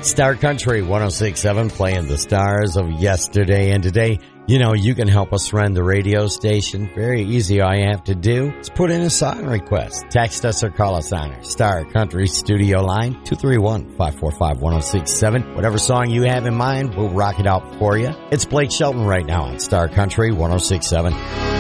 Star Country 106.7 playing the stars of yesterday and today. You know, you can help us run the radio station. Very easy. All you have to do is put in a song request. Text us or call us on our Star Country studio line, 231-545-1067. Whatever song you have in mind, we'll rock it out for you. It's Blake Shelton right now on Star Country 106.7.